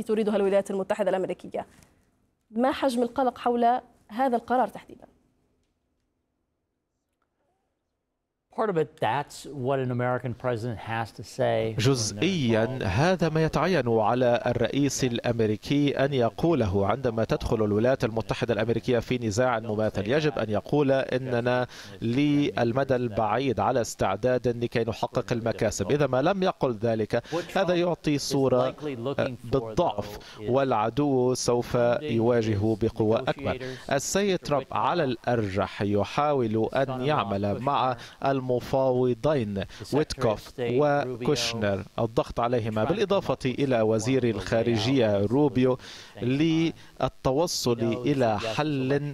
التي تريدها الولايات المتحدة الأمريكية. ما حجم القلق حول هذا القرار تحديدا؟ جزئيا هذا ما يتعين على الرئيس الأمريكي أن يقوله عندما تدخل الولايات المتحدة الأمريكية في نزاع مماثل. يجب أن يقول إننا للمدى البعيد على استعداد لكي نحقق المكاسب. إذا ما لم يقل ذلك هذا يعطي صورة بالضعف، والعدو سوف يواجه بقوة أكبر. السيد ترامب على الأرجح يحاول أن يعمل مع المفاوضين ويتكوف وكوشنر الضغط عليهما بالإضافة إلى وزير الخارجية روبيو للتوصل إلى حل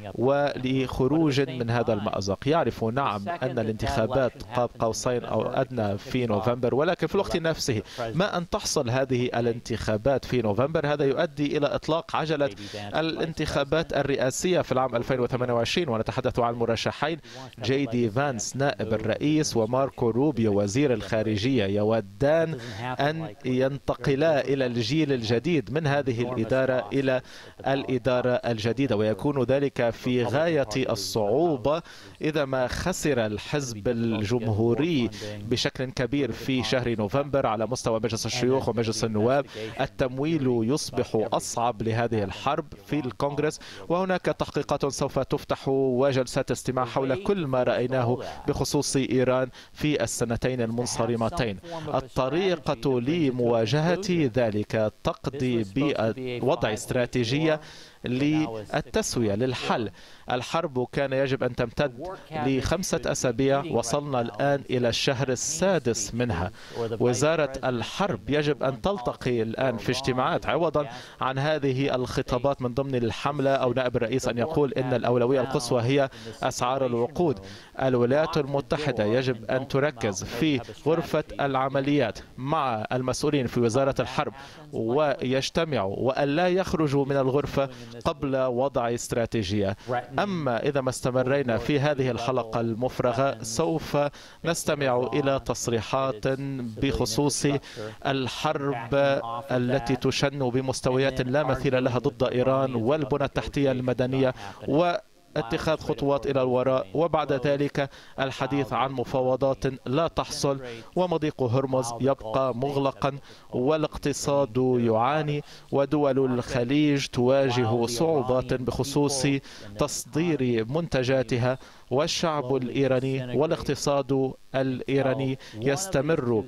ولخروج من هذا المأزق. يعرف نعم أن الانتخابات قاب قوسين أو أدنى في نوفمبر، ولكن في الوقت نفسه ما أن تحصل هذه الانتخابات في نوفمبر هذا يؤدي إلى إطلاق عجلة الانتخابات الرئاسية في العام 2028. ونتحدث عن مرشحين جي دي فانس نائب الرئيس وماركو روبيو وزير الخارجية يودان أن ينتقلا إلى الجيل الجديد من هذه الإدارة إلى الإدارة الجديدة، ويكون ذلك في غاية الصعوبة إذا ما خسر الحزب الجمهوري بشكل كبير في شهر نوفمبر على مستوى مجلس الشيوخ ومجلس النواب. التمويل يصبح أصعب لهذه الحرب في الكونغرس، وهناك تحقيقات سوف تفتح وجلسات استماع حول كل ما رأيناه بخصوص إيران في السنتين المنصرمتين. الطريقة لمواجهة ذلك تقضي بوضع استراتيجية للتسوية للحل. الحرب كان يجب أن تمتد ل5 أسابيع، وصلنا الآن إلى الشهر السادس منها. وزارة الحرب يجب أن تلتقي الآن في اجتماعات عوضا عن هذه الخطابات من ضمن الحملة أو نائب الرئيس أن يقول إن الأولوية القصوى هي أسعار الوقود. الولايات المتحدة يجب أن تركز في غرفة العمليات مع المسؤولين في وزارة الحرب ويجتمعوا وأن لا يخرجوا من الغرفة قبل وضع استراتيجية. أما إذا ما استمرينا في هذه الحلقة المفرغة سوف نستمع إلى تصريحات بخصوص الحرب التي تشن بمستويات لا مثيل لها ضد إيران والبنى التحتية المدنية اتخاذ خطوات إلى الوراء، وبعد ذلك الحديث عن مفاوضات لا تحصل، ومضيق هرمز يبقى مغلقا والاقتصاد يعاني، ودول الخليج تواجه صعوبات بخصوص تصدير منتجاتها، والشعب الإيراني والاقتصاد الإيراني يستمر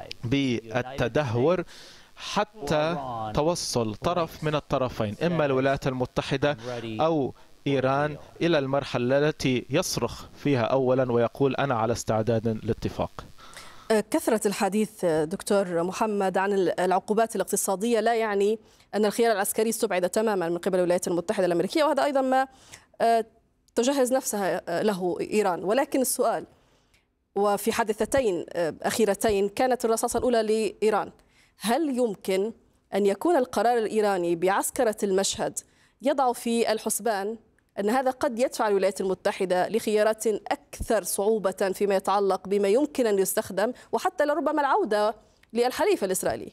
بالتدهور حتى توصل طرف من الطرفين إما الولايات المتحدة أو إيران إلى المرحلة التي يصرخ فيها أولا ويقول أنا على استعداد للاتفاق. كثرة الحديث دكتور محمد عن العقوبات الاقتصادية لا يعني أن الخيار العسكري استبعد تماما من قبل الولايات المتحدة الأمريكية، وهذا أيضا ما تجهز نفسها له إيران. ولكن السؤال، وفي حادثتين أخيرتين كانت الرصاصة الأولى لإيران، هل يمكن أن يكون القرار الإيراني بعسكرة المشهد يضع في الحسبان أن هذا قد يدفع الولايات المتحدة لخيارات أكثر صعوبة فيما يتعلق بما يمكن أن يستخدم، وحتى لربما العودة للحليف الإسرائيلي؟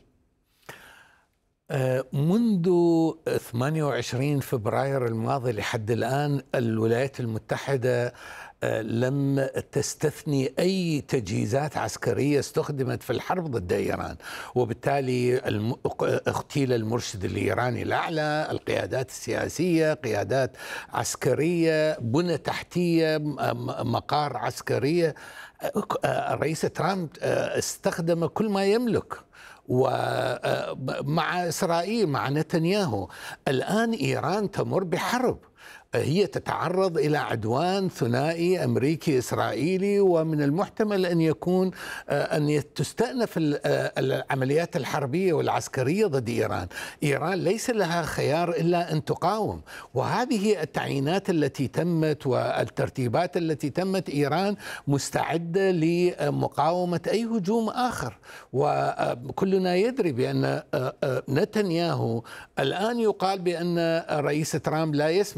منذ 28 فبراير الماضي لحد الآن الولايات المتحدة لم تستثني أي تجهيزات عسكرية استخدمت في الحرب ضد إيران، وبالتالي اغتيل المرشد الإيراني الأعلى، القيادات السياسية، قيادات عسكرية، بنى تحتية، مقار عسكرية. الرئيس ترامب استخدم كل ما يملك ومع إسرائيل مع نتنياهو. الآن إيران تمر بحرب، هي تتعرض إلى عدوان ثنائي أمريكي إسرائيلي، ومن المحتمل أن يكون أن تستأنف العمليات الحربية والعسكرية ضد إيران. إيران ليس لها خيار إلا أن تقاوم، وهذه التعيينات التي تمت والترتيبات التي تمت إيران مستعدة لمقاومة أي هجوم آخر. وكلنا يدري بأن نتنياهو الآن يقال بأن رئيس ترامب لا يسمع إلى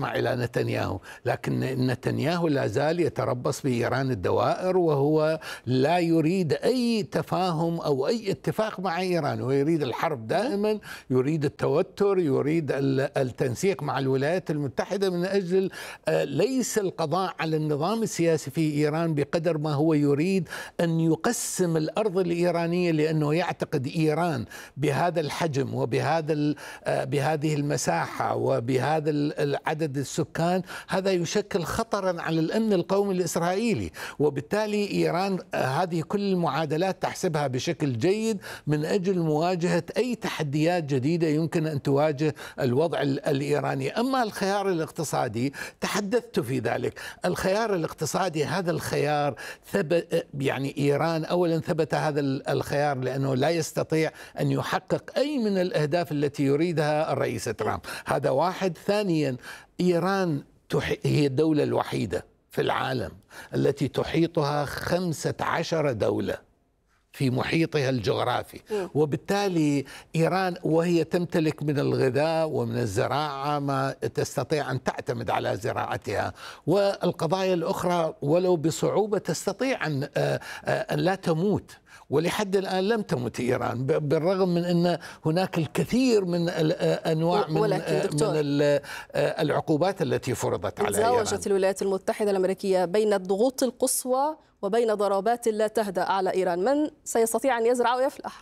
نتنياهو، لكن نتنياهو لا زال يتربص بإيران الدوائر، وهو لا يريد أي تفاهم أو أي اتفاق مع إيران، ويريد الحرب دائما، يريد التوتر، يريد التنسيق مع الولايات المتحدة من أجل ليس القضاء على النظام السياسي في إيران بقدر ما هو يريد أن يقسم الأرض الإيرانية، لأنه يعتقد إيران بهذا الحجم بهذه المساحة وبهذا العدد السكان هذا يشكل خطرا على الأمن القومي الإسرائيلي، وبالتالي إيران هذه كل المعادلات تحسبها بشكل جيد من أجل مواجهة أي تحديات جديدة يمكن أن تواجه الوضع الإيراني. أما الخيار الاقتصادي تحدثت في ذلك، الخيار الاقتصادي هذا الخيار ثبت، يعني إيران أولا ثبت هذا الخيار لأنه لا يستطيع أن يحقق أي من الأهداف التي يريدها الرئيس ترامب، هذا واحد. ثانيا إيران هي الدولة الوحيدة في العالم التي تحيطها 15 دولة في محيطها الجغرافي، وبالتالي إيران وهي تمتلك من الغذاء ومن الزراعة ما تستطيع أن تعتمد على زراعتها، والقضايا الأخرى ولو بصعوبة تستطيع أن لا تموت، ولحد الآن لم تمت إيران بالرغم من أن هناك الكثير من أنواع من العقوبات التي فرضت على إيران. تزاوجت الولايات المتحدة الأمريكية بين الضغوط القصوى وبين ضربات لا تهدأ على إيران، من سيستطيع أن يزرع ويفلح؟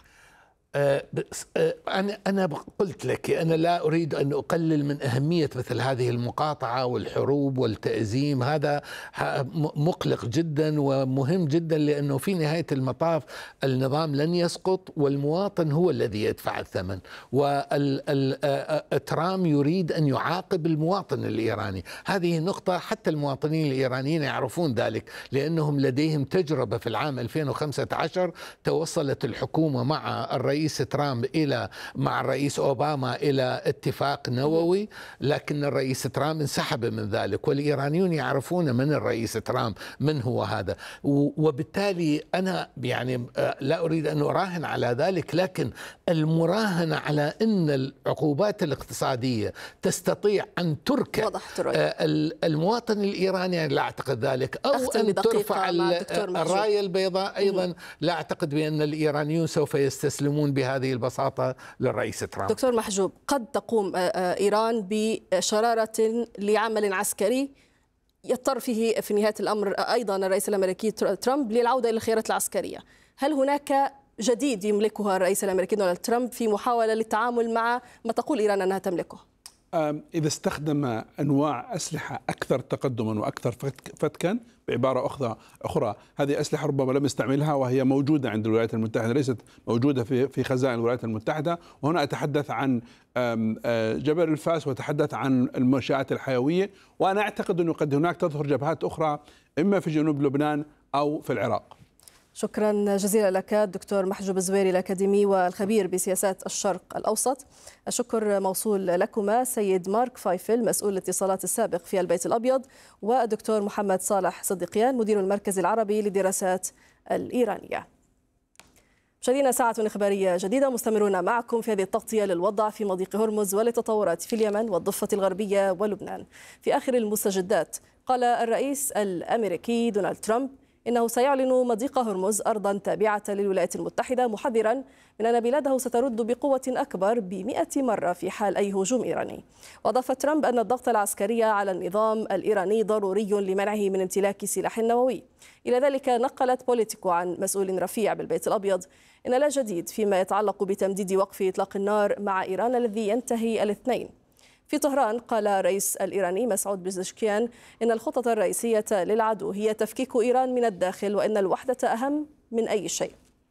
أنا قلت لك أنا لا أريد أن أقلل من أهمية مثل هذه المقاطعة والحروب والتأزيم، هذا مقلق جدا ومهم جدا، لأنه في نهاية المطاف النظام لن يسقط والمواطن هو الذي يدفع الثمن، وترامب يريد أن يعاقب المواطن الإيراني. هذه نقطة حتى المواطنين الإيرانيين يعرفون ذلك، لأنهم لديهم تجربة في العام 2015 توصلت الحكومة مع الرئيس ترامب مع الرئيس أوباما إلى اتفاق نووي، لكن الرئيس ترامب انسحب من ذلك، والإيرانيون يعرفون من الرئيس ترامب من هو هذا، وبالتالي أنا يعني لا أريد أن أراهن على ذلك، لكن المراهنة على أن العقوبات الاقتصادية تستطيع أن تركع المواطن الإيراني لا أعتقد ذلك، أو أن ترفع الراية البيضاء أيضا لا أعتقد بأن الإيرانيون سوف يستسلمون بهذه البساطة للرئيس ترامب. دكتور محجوب، قد تقوم إيران بشرارة لعمل عسكري يضطر فيه في نهاية الأمر أيضا الرئيس الأمريكي ترامب للعودة إلى الخيارات العسكرية. هل هناك جديد يملكها الرئيس الأمريكي دونالد ترامب في محاولة للتعامل مع ما تقول إيران أنها تملكه؟ إذا استخدم أنواع أسلحة أكثر تقدما وأكثر فتكا، بعبارة أخرى هذه أسلحة ربما لم يستعملها وهي موجودة عند الولايات المتحدة، ليست موجودة في خزائن الولايات المتحدة، وهنا أتحدث عن جبل الفاس وأتحدث عن المنشآت الحيوية، وأنا أعتقد أنه قد هناك تظهر جبهات أخرى إما في جنوب لبنان أو في العراق. شكرا جزيلا لك دكتور محجوب الزويري الأكاديمي والخبير بسياسات الشرق الأوسط. الشكر موصول لكما سيد مارك فايفل مسؤول الاتصالات السابق في البيت الأبيض، والدكتور محمد صالح صديقيان مدير المركز العربي للدراسات الإيرانية. مشاهدينا، ساعة إخبارية جديدة مستمرون معكم في هذه التغطية للوضع في مضيق هرمز وللتطورات في اليمن والضفة الغربية ولبنان. في آخر المستجدات قال الرئيس الأمريكي دونالد ترامب إنه سيعلن مضيق هرمز أرضا تابعة للولايات المتحدة، محذرا من أن بلاده سترد بقوة أكبر ب100 مرة في حال أي هجوم إيراني. وأضاف ترامب أن الضغط العسكري على النظام الإيراني ضروري لمنعه من امتلاك سلاح نووي. إلى ذلك نقلت بوليتيكو عن مسؤول رفيع بالبيت الأبيض إن لا جديد فيما يتعلق بتمديد وقف إطلاق النار مع إيران الذي ينتهي الاثنين. في طهران قال الرئيس الإيراني مسعود بزشكيان إن الخطة الرئيسية للعدو هي تفكيك إيران من الداخل، وإن الوحدة أهم من أي شيء.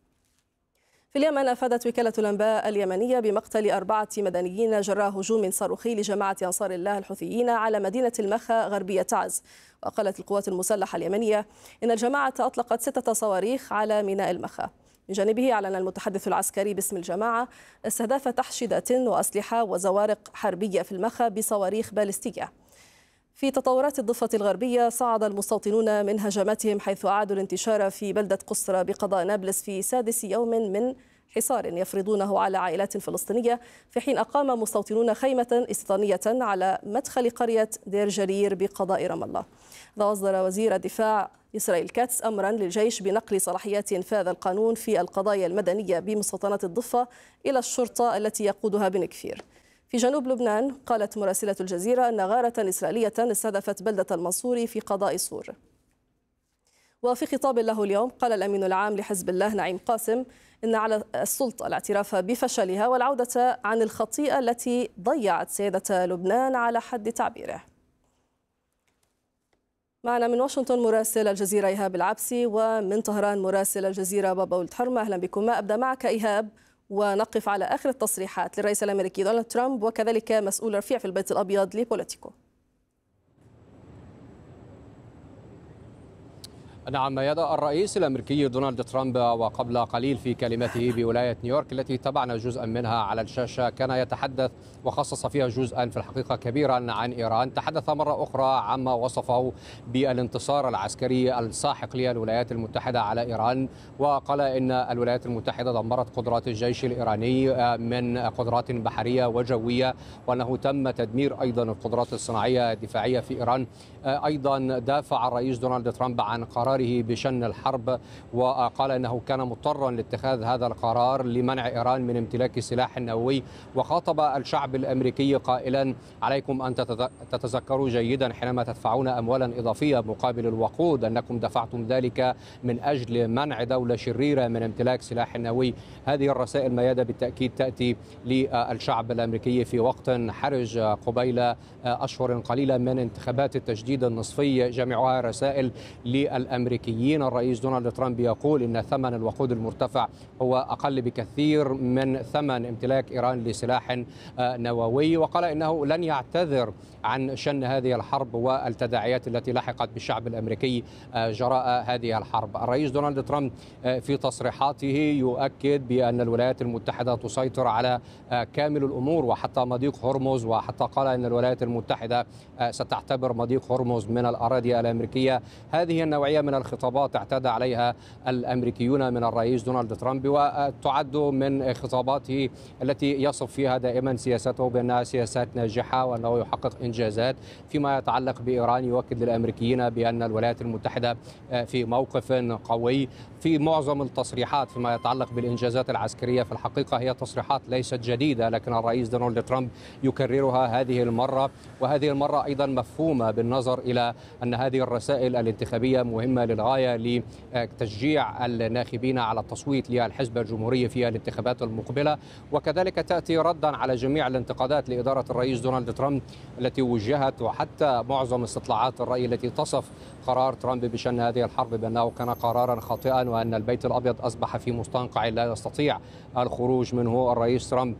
في اليمن أفادت وكالة الأنباء اليمنية بمقتل 4 مدنيين جراء هجوم صاروخي لجماعة أنصار الله الحوثيين على مدينة المخا غربية تعز. وقالت القوات المسلحة اليمنية إن الجماعة أطلقت 6 صواريخ على ميناء المخا. من جانبه أعلن المتحدث العسكري باسم الجماعة استهداف تحشيدات وأسلحة وزوارق حربية في المخا بصواريخ باليستية. في تطورات الضفة الغربية صعد المستوطنون من هجماتهم حيث أعادوا الانتشار في بلدة قسرة بقضاء نابلس في 6 يوم من حصار يفرضونه على عائلات فلسطينية، في حين أقام مستوطنون خيمة استيطانية على مدخل قرية دير جرير بقضاء رام الله. وأصدر وزير الدفاع إسرائيل كاتس أمرا للجيش بنقل صلاحيات إنفاذ القانون في القضايا المدنية بمستوطنات الضفة إلى الشرطة التي يقودها بن كفير. في جنوب لبنان قالت مراسلة الجزيرة أن غارة إسرائيلية استهدفت بلدة المنصوري في قضاء صور. وفي خطاب له اليوم قال الأمين العام لحزب الله نعيم قاسم إن على السلطة الاعتراف بفشلها والعودة عن الخطيئة التي ضيعت سيادة لبنان على حد تعبيره. معنا من واشنطن مراسل الجزيرة إيهاب العبسي، ومن طهران مراسل الجزيرة بابا ولد حرمة. أهلا بكم. أبدأ معك إيهاب ونقف على آخر التصريحات للرئيس الأمريكي دونالد ترامب وكذلك مسؤول رفيع في البيت الأبيض لبوليتيكو. نعم يدا الرئيس الأمريكي دونالد ترامب وقبل قليل في كلمته بولاية نيويورك التي تابعنا جزءا منها على الشاشة كان يتحدث وخصص فيها جزءا في الحقيقة كبيرا عن إيران. تحدث مرة أخرى عما وصفه بالانتصار العسكري الساحق للولايات المتحدة على إيران، وقال إن الولايات المتحدة دمرت قدرات الجيش الإيراني من قدرات بحرية وجوية، وأنه تم تدمير أيضا القدرات الصناعية الدفاعية في إيران. أيضا دافع الرئيس دونالد ترامب عن قراره بشن الحرب، وقال أنه كان مضطرا لاتخاذ هذا القرار لمنع إيران من امتلاك سلاح نووي، وخاطب الشعب الأمريكي قائلا عليكم أن تتذكروا جيدا حينما تدفعون أموالا إضافية مقابل الوقود أنكم دفعتم ذلك من أجل منع دولة شريرة من امتلاك سلاح نووي. هذه الرسائل ميادة بالتأكيد تأتي للشعب الأمريكي في وقت حرج قبيل أشهر قليلة من انتخابات التجديد النصفي، جميعها رسائل للأمريكيين. الرئيس دونالد ترامب يقول إن ثمن الوقود المرتفع هو أقل بكثير من ثمن امتلاك إيران لسلاح نووي، وقال إنه لن يعتذر عن شن هذه الحرب والتداعيات التي لحقت بالشعب الأمريكي جراء هذه الحرب. الرئيس دونالد ترامب في تصريحاته يؤكد بأن الولايات المتحدة تسيطر على كامل الأمور وحتى مضيق هرمز، وحتى قال أن الولايات المتحدة ستعتبر مضيق هرمز من الأراضي الأمريكية. هذه النوعية من الخطابات اعتاد عليها الأمريكيون من الرئيس دونالد ترامب، وتعد من خطاباته التي يصف فيها دائما سياسته بأنها سياسات ناجحة وأنه يحقق إنجازات. فيما يتعلق بإيران يؤكد للأمريكيين بأن الولايات المتحدة في موقف قوي. في معظم التصريحات فيما يتعلق بالإنجازات العسكرية في الحقيقة هي تصريحات ليست جديدة، لكن الرئيس دونالد ترامب يكررها هذه المرة، وهذه المرة أيضا مفهومة بالنظر إلى أن هذه الرسائل الانتخابية مهمة للغاية لتشجيع الناخبين على التصويت للحزب الجمهوري في الانتخابات المقبلة، وكذلك تأتي ردا على جميع الانتقادات لإدارة الرئيس دونالد ترامب التي وجهت، وحتى معظم استطلاعات الرأي التي تصف قرار ترامب بشأن هذه الحرب بأنه كان قرارا خاطئا، وأن البيت الأبيض أصبح في مستنقع لا يستطيع الخروج منه. الرئيس ترامب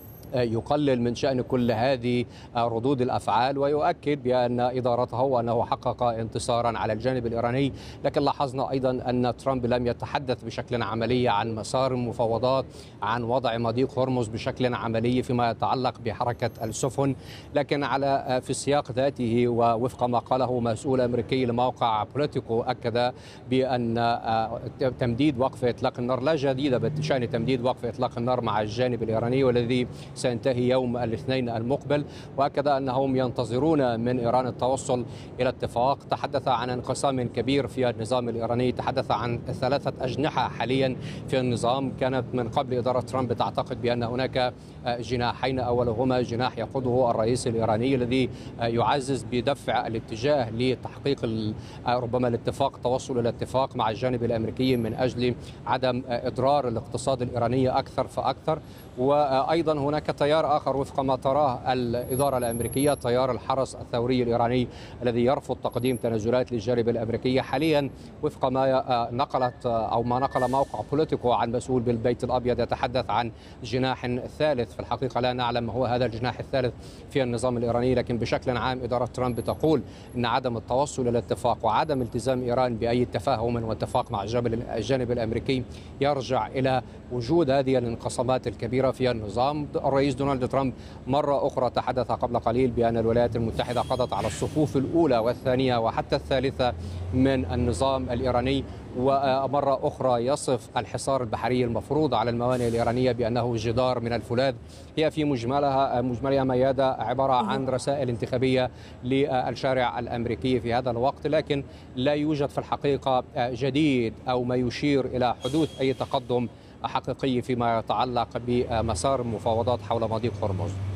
يقلل من شأن كل هذه ردود الأفعال ويؤكد بأن إدارته وأنه حقق انتصارا على الجانب الإيراني، لكن لاحظنا أيضا أن ترامب لم يتحدث بشكل عملي عن مسار المفاوضات، عن وضع مضيق هرمز بشكل عملي فيما يتعلق بحركة السفن، لكن في السياق ذاته ووفق ما قاله مسؤول أمريكي لموقع بوليتيكو أكد بأن تمديد وقف إطلاق النار لا جديد بشأن تمديد وقف إطلاق النار مع الجانب الإيراني والذي سينتهي يوم الاثنين المقبل، وأكد أنهم ينتظرون من إيران التوصل إلى اتفاق. تحدث عن انقسام كبير في النظام الإيراني، تحدث عن 3 أجنحة حاليا في النظام. كانت من قبل إدارة ترامب تعتقد بأن هناك جناحين، أولهما جناح يقوده الرئيس الإيراني الذي يعزز بدفع الاتجاه لتحقيق ربما الاتفاق، توصل إلى اتفاق مع الجانب الأمريكي من أجل عدم إضرار الاقتصاد الإيراني أكثر فأكثر. وأيضا هناك تيار آخر وفق ما تراه الإدارة الأمريكية، تيار الحرس الثوري الإيراني الذي يرفض تقديم تنازلات للجانب الأمريكي. حاليا وفق ما نقلت أو ما نقل موقع بوليتيكو عن مسؤول بالبيت الأبيض يتحدث عن جناح ثالث، في الحقيقة لا نعلم ما هو هذا الجناح الثالث في النظام الإيراني، لكن بشكل عام إدارة ترامب تقول أن عدم التوصل إلى اتفاق وعدم التزام إيران بأي تفاهم واتفاق مع الجانب الأمريكي يرجع إلى وجود هذه الانقسامات الكبيرة في النظام. الرئيس الرئيس دونالد ترامب مرة أخرى تحدث قبل قليل بأن الولايات المتحدة قضت على الصفوف الأولى والثانية وحتى الثالثة من النظام الإيراني، ومرة أخرى يصف الحصار البحري المفروض على الموانئ الإيرانية بأنه جدار من الفولاذ. هي في مجملها ميادة عبارة عن رسائل انتخابية للشارع الأمريكي في هذا الوقت، لكن لا يوجد في الحقيقة جديد أو ما يشير إلى حدوث أي تقدم حقيقي فيما يتعلق بمسار المفاوضات حول مضيق هرمز.